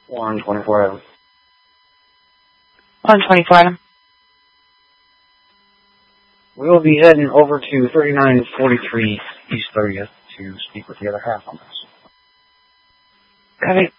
124 Adam. 124 Adam. We will be heading over to 3943 East 30th to speak with the other half on this. Copy.